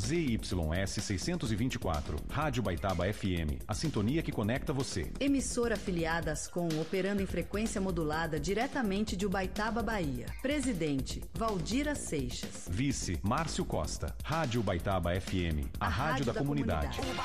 ZYS 624, Rádio Baitaba FM, a sintonia que conecta você. Emissora afiliada Ascom, operando em frequência modulada diretamente de Ubaitaba, Bahia. Presidente, Valdira Seixas. Vice, Márcio Costa. Rádio Baitaba FM, a rádio da comunidade.